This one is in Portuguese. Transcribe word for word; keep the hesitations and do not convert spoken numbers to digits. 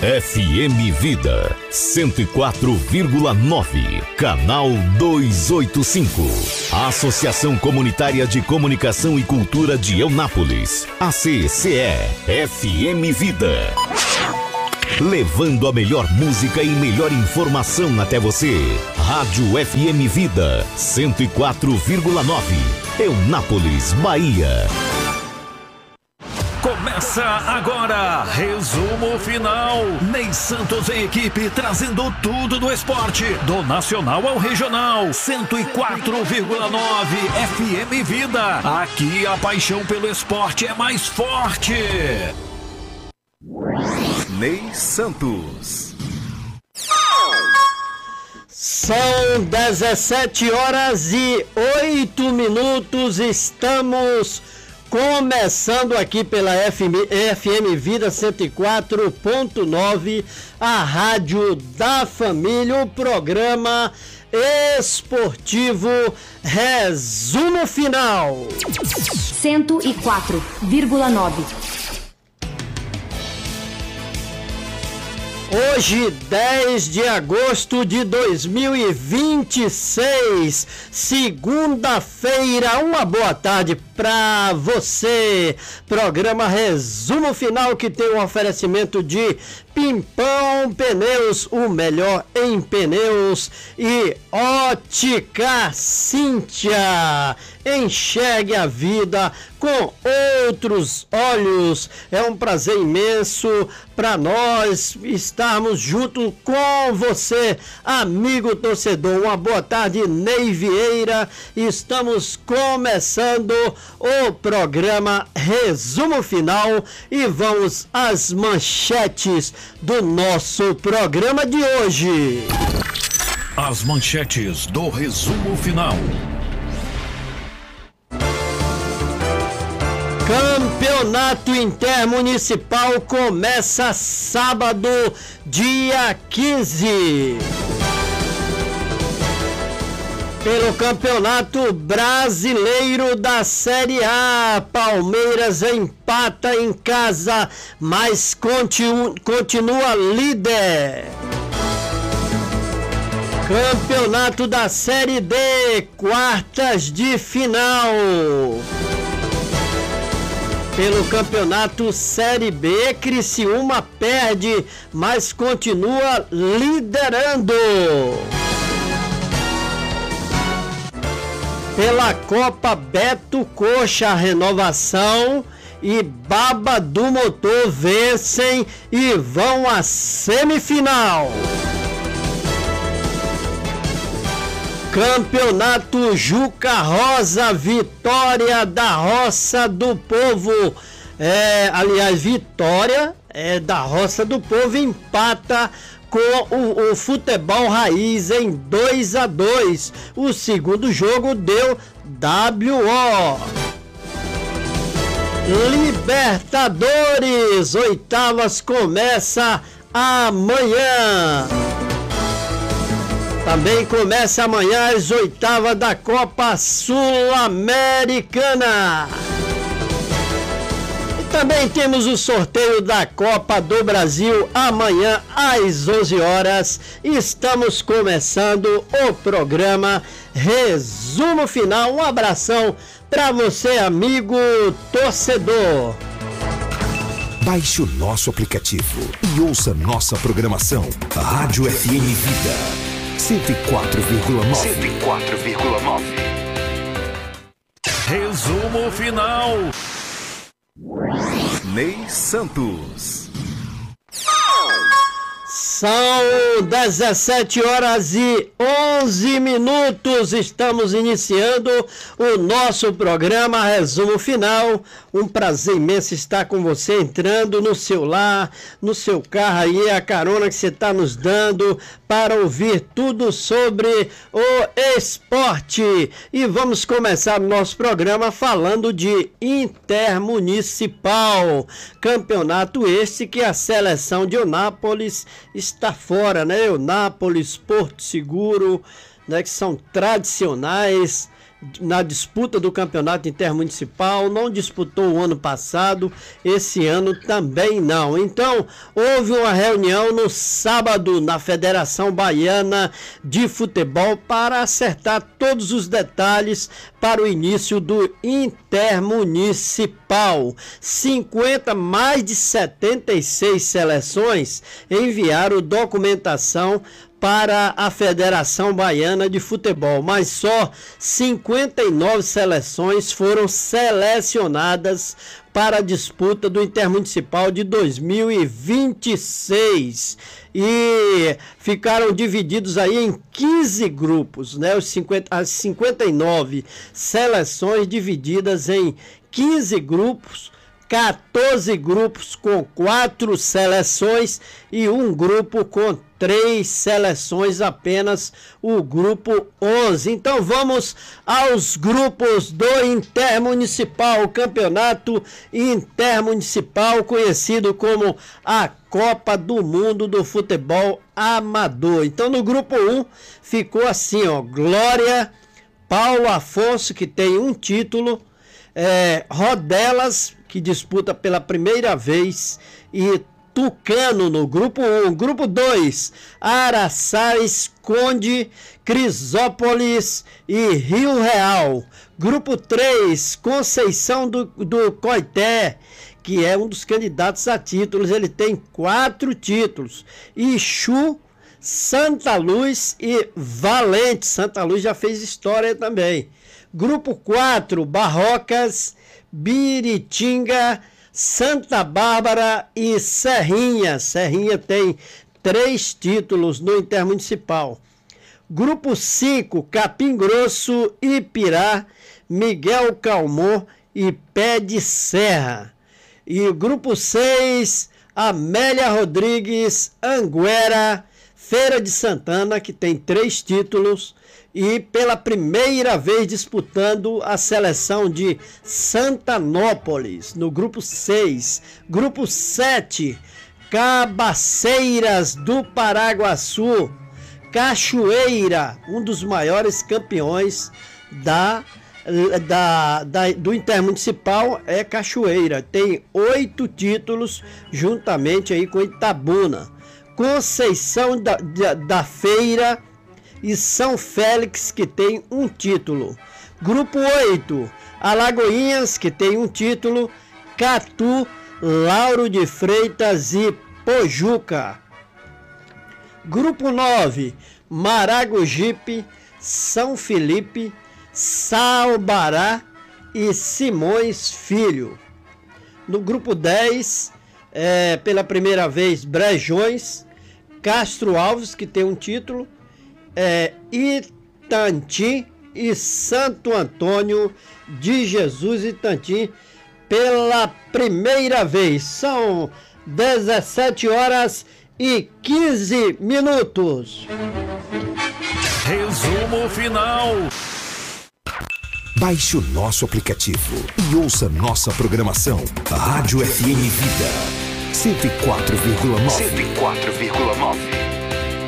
F M Vida cento e quatro vírgula nove, canal duzentos e oitenta e cinco. Associação Comunitária de Comunicação e Cultura de Eunápolis, A C C E, F M Vida. Levando a melhor música e melhor informação até você. Rádio F M Vida cento e quatro vírgula nove, Eunápolis, Bahia. Começa agora, resumo final. Ney Santos em equipe, trazendo tudo do esporte, do nacional ao regional. cento e quatro vírgula nove F M Vida. Aqui a paixão pelo esporte é mais forte. Ney Santos. São dezessete horas e oito minutos. Estamos começando aqui pela F M Vida cento e quatro ponto nove, a rádio da família, o programa esportivo Resumo Final. cento e quatro vírgula nove. Hoje, dez de agosto de dois mil e vinte e seis, segunda-feira, uma boa tarde para você. Programa Resumo Final, que tem um oferecimento de Pimpão Pneus, o melhor em pneus, e Ótica Cíntia. Enxergue a vida com outros olhos. É um prazer imenso para nós estarmos junto com você, amigo torcedor. Uma boa tarde, Ney Vieira. Estamos começando o programa Resumo Final e vamos às manchetes do nosso programa de hoje. As manchetes do Resumo Final. Campeonato Intermunicipal começa sábado, dia quinze. Pelo Campeonato Brasileiro da Série A, Palmeiras empata em casa, mas continu, continua líder. Campeonato da Série D, quartas de final. Pelo Campeonato Série B, Criciúma perde, mas continua liderando. Pela Copa Beto Coxa, Renovação e Baba do Motor vencem e vão à semifinal. Campeonato Juca Rosa, Vitória da Roça do Povo. É, aliás, Vitória é, da Roça do Povo empata com o, o Futebol Raiz em dois a dois. O segundo jogo deu W O. Libertadores, oitavas começa amanhã. Também começa amanhã as oitavas da Copa Sul-Americana. E também temos o sorteio da Copa do Brasil amanhã às onze horas. Estamos começando o programa Resumo Final. Um abração para você, amigo torcedor. Baixe o nosso aplicativo e ouça nossa programação. Rádio F M Vida cento e quatro vírgula nove. cento e quatro vírgula nove. Resumo Final. Ney Santos. São dezessete horas e onze minutos. Estamos iniciando o nosso programa Resumo Final. Um prazer imenso estar com você, entrando no seu lar, no seu carro aí, a carona que você está nos dando para ouvir tudo sobre o esporte. E vamos começar o nosso programa falando de Intermunicipal. Campeonato este que a seleção de Eunápolis está fora, né? Eunápolis, Porto Seguro, né? Que são tradicionais na disputa do campeonato intermunicipal, não disputou o ano passado, esse ano também não. Então, houve uma reunião no sábado na Federação Baiana de Futebol para acertar todos os detalhes para o início do intermunicipal. cinquenta, mais de setenta e seis seleções enviaram documentação para a Federação Baiana de Futebol, mas só cinquenta e nove seleções foram selecionadas para a disputa do Intermunicipal de dois mil e vinte e seis e ficaram divididos aí em quinze grupos, né? Os cinquenta, as cinquenta e nove seleções divididas em quinze grupos, quatorze grupos com quatro seleções e um grupo com três seleções apenas, o grupo onze. Então vamos aos grupos do Intermunicipal, o Campeonato Intermunicipal, conhecido como a Copa do Mundo do Futebol Amador. Então no grupo um ficou assim, ó, Glória, Paulo Afonso, que tem um título, é, Rodelas, que disputa pela primeira vez, e Tucano no grupo um. Grupo dois, Araçás, Conde, Crisópolis e Rio Real. Grupo três, Conceição do, do Coité, que é um dos candidatos a títulos, ele tem quatro títulos. Ixu, Santa Luz e Valente. Santa Luz já fez história também. Grupo quatro, Barrocas, Biritinga, Santa Bárbara e Serrinha. Serrinha tem três títulos no Intermunicipal. Grupo cinco, Capim Grosso, Ipirá, Miguel Calmon e Pé de Serra. E o grupo seis, Amélia Rodrigues, Anguera, Feira de Santana, que tem três títulos, e pela primeira vez disputando a seleção de Santanópolis, no grupo seis. Grupo sete, Cabaceiras do Paraguaçu, Cachoeira, um dos maiores campeões da, da, da, do Intermunicipal é Cachoeira, tem oito títulos, juntamente aí com Itabuna. Conceição da, da, da Feira e São Félix, que tem um título. Grupo oito, Alagoinhas, que tem um título, Catu, Lauro de Freitas e Pojuca. Grupo nove, Maragogipe, São Felipe, Salbará e Simões Filho. No grupo dez, é, pela primeira vez, Brejões, Castro Alves, que tem um título, é, Itantim e Santo Antônio de Jesus Itantim pela primeira vez. São dezessete horas e quinze minutos. Resumo final. Baixe o nosso aplicativo e ouça nossa programação. Rádio F M Vida cento e quatro vírgula nove. cento e quatro vírgula nove.